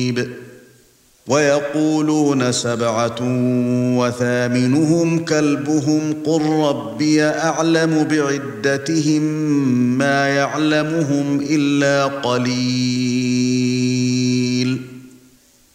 ويقولون 7 وثامنهم كلبهم قل ربي أعلم بعدتهم ما يعلمهم إلا قليل